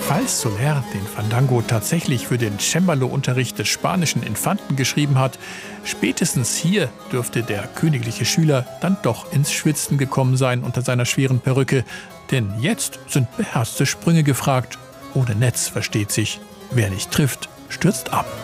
Falls Soler den Fandango tatsächlich für den Cembalo-Unterricht des spanischen Infanten geschrieben hat, spätestens hier dürfte der königliche Schüler dann doch ins Schwitzen gekommen sein unter seiner schweren Perücke. Denn jetzt sind beherzte Sprünge gefragt. Ohne Netz, versteht sich. Wer nicht trifft, stürzt ab.